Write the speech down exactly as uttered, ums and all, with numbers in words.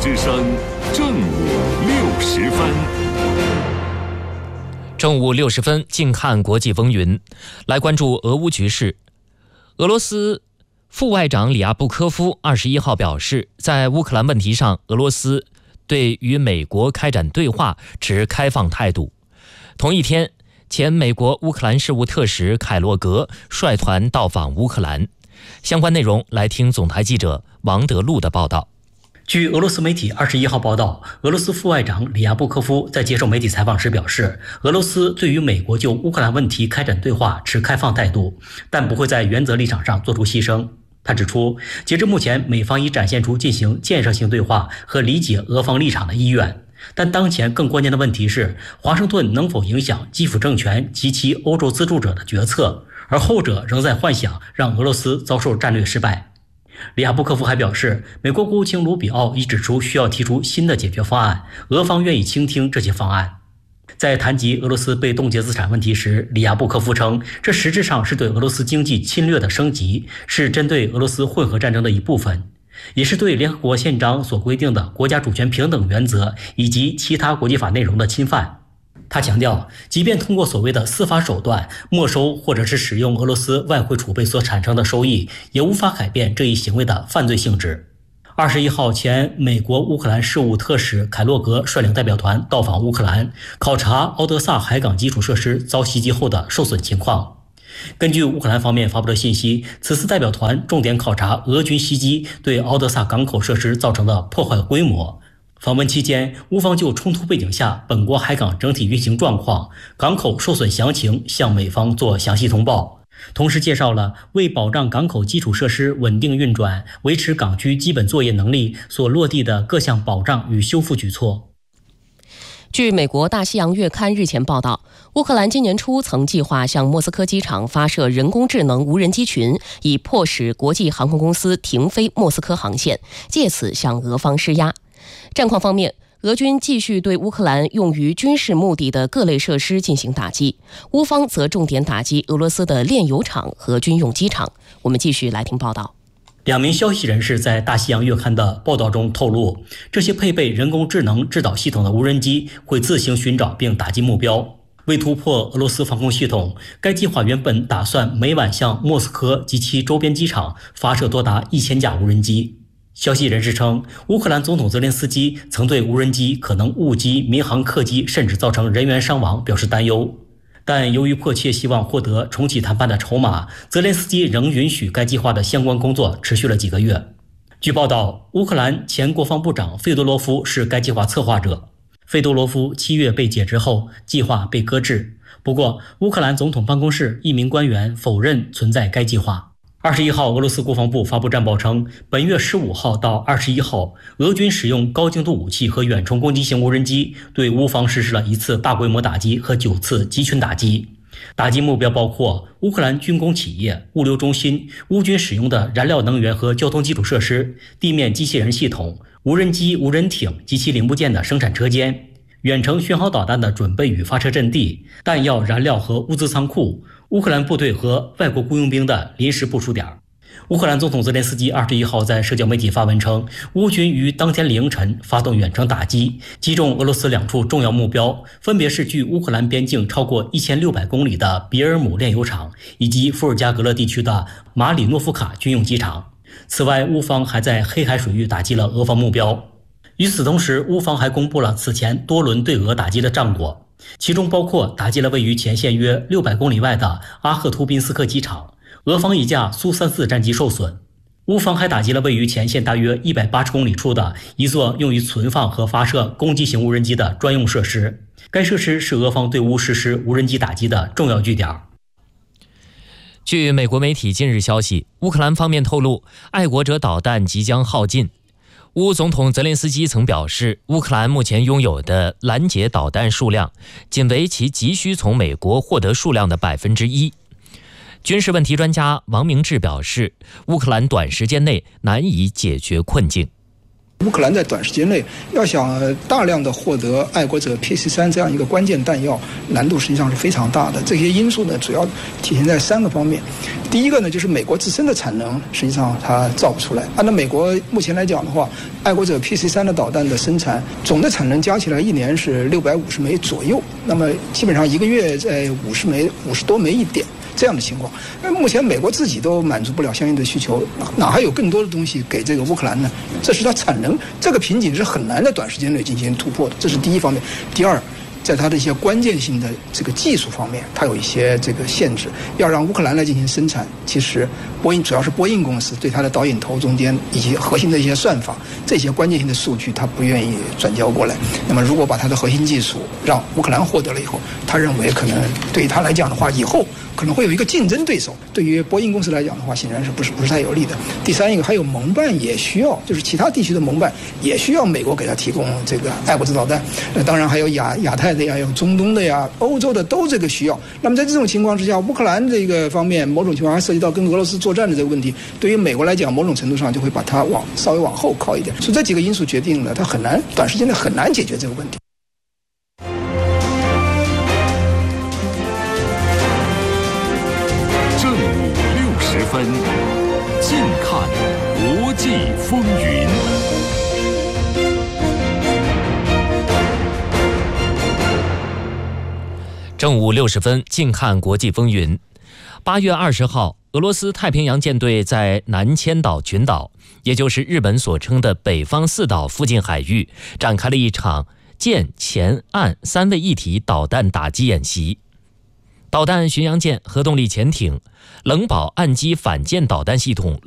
之声正午六时分。 正午六十分，静看国际风云，来关注俄乌局势。俄罗斯副外长里亚布科夫二十一号表示，在乌克兰问题上，俄罗斯对与美国开展对话持开放态度。同一天，前美国乌克兰事务特使凯洛格率团到访乌克兰。相关内容来听总台记者王德禄的报道。 据俄罗斯媒体二十一号报道，俄罗斯副外长里亚布科夫在接受媒体采访时表示，俄罗斯对于美国就乌克兰问题开展对话持开放态度，但不会在原则立场上做出牺牲。他指出，截至目前，美方已展现出进行建设性对话和理解俄方立场的意愿，但当前更关键的问题是，华盛顿能否影响基辅政权及其欧洲资助者的决策，而后者仍在幻想让俄罗斯遭受战略失败。里亚布科夫还表示，美国国务卿卢比奥已指出需要提出新的解决方案，俄方愿意倾听这些方案。在谈及俄罗斯被冻结资产问题时，里亚布科夫称，这实质上是对俄罗斯经济侵略的升级，是针对俄罗斯混合战争的一部分，也是对联合国宪章所规定的国家主权平等原则以及其他国际法内容的侵犯。他强调，即便通过所谓的司法手段没收或者是使用俄罗斯外汇储备所产生的收益，也无法改变这一行为的犯罪性质。二十一号前，美国乌克兰事务特使凯洛格率领代表团到访乌克兰，考察敖德萨海港基础设施遭袭击后的受损情况。根据乌克兰方面发布的信息，此次代表团重点考察俄军袭击对敖德萨港口设施造成的破坏规模。访问期间，乌方就冲突背景下本国海港整体运行状况、港口受损详情向美方做详细通报，同时介绍了为保障港口基础设施稳定运转、维持港区基本作业能力所落地的各项保障与修复举措。 据美国《大西洋月刊》日前报道，乌克兰今年初曾计划向莫斯科机场发射人工智能无人机群，以迫使国际航空公司停飞莫斯科航线，借此向俄方施压。战况方面，俄军继续对乌克兰用于军事目的的各类设施进行打击，乌方则重点打击俄罗斯的炼油厂和军用机场。我们继续来听报道。 两名消息人士在《大西洋月刊》的报道中透露，这些配备人工智能制导系统的无人机会自行寻找并打击目标。为突破俄罗斯防空系统，该计划原本打算每晚向莫斯科及其周边机场发射多达一千架无人机。消息人士称，乌克兰总统泽连斯基曾对无人机可能误击民航客机甚至造成人员伤亡表示担忧，但由于迫切希望获得重启谈判的筹码，泽连斯基仍允许该计划的相关工作持续了几个月。据报道，乌克兰前国防部长费多罗夫是该计划策划者。费多罗夫七月被解职后，计划被搁置。不过，乌克兰总统办公室一名官员否认存在该计划。二十一号，俄罗斯国防部发布战报称，本月十五号到二十一号，俄军使用高精度武器和远程攻击型无人机对乌方实施了一次大规模打击和九次集群打击。打击目标包括乌克兰军工企业、物流中心、乌军使用的燃料能源和交通基础设施、地面机器人系统、无人机、无人艇及其零部件的生产车间、远程巡航导弹的准备与发射阵地、弹药、燃料和物资仓库、乌克兰部队和外国雇佣兵的临时部署点。乌克兰总统泽连斯基二十一号在社交媒体发文称，乌军于当天凌晨发动远程打击，击中俄罗斯两处重要目标，分别是距乌克兰边境超过一千六百公里的比尔姆炼油厂以及伏尔加格勒地区的马里诺夫卡军用机场。此外，乌方还在黑海水域打击了俄方目标。与此同时，乌方还公布了此前多轮对俄打击的战果，其中包括打击了位于前线约六百公里外的阿赫图宾斯克机场，俄方一架苏三四战机受损。乌方还打击了位于前线大约一百八十公里处的一座用于存放和发射攻击型无人机的专用设施，该设施是俄方对乌实施无人机打击的重要据点。 据美国媒体近日消息，乌克兰方面透露，爱国者导弹即将耗尽。乌总统泽连斯基曾表示，乌克兰目前拥有的拦截导弹数量仅为其急需从美国获得数量的百分之一。军事问题专家王明志表示，乌克兰短时间内难以解决困境。 乌克兰在短时间内要想大量的获得爱国者 P 十三这样一个关键弹药，难度实际上是非常大的。这些因素呢，主要体现在三个方面。第一个呢，就是美国自身的产能实际上它造不出来。按照美国目前来讲的话，爱国者 P 十三的导弹的生产总的产能加起来一年是六百五十枚左右，那么基本上一个月在五十枚、五十多枚一点。这样的情况，那目前美国自己都满足不了相应的需求，哪还有更多的东西给这个乌克兰呢？这是它产能这个瓶颈是很难在短时间内进行突破的，这是第一方面。第二，在它的一些关键性的这个技术方面，它有一些这个限制，要让乌克兰来进行生产，其实波音主要是波音公司对它的导引头中间以及核心的一些算法，这些关键性的数据，它不愿意转交过来。那么，如果把它的核心技术让乌克兰获得了以后，他认为可能对于他来讲的话，以后可能会有一个竞争对手，对于波音公司来讲的话，显然是不是不是太有利的。第三一个，还有盟办也需要，就是其他地区的盟办也需要美国给他提供这个爱国者导弹。呃，当然还有亚亚太的呀，有中东的呀，欧洲的都这个需要。那么在这种情况之下，乌克兰这个方面某种情况还涉及到跟俄罗斯作战的这个问题，对于美国来讲，某种程度上就会把它往稍微往后靠一点。所以这几个因素决定了，它很难短时间内很难解决这个问题。 正午六十分，近看国际风云。 正午六十分，近看国际风云。八月二十号，俄罗斯太平洋舰队在南千岛群岛，也就是日本所称的北方四岛附近海域，展开了一场舰前岸三位一体导弹打击演习。导弹巡洋舰、核动力潜艇、冷堡岸基反舰导弹系统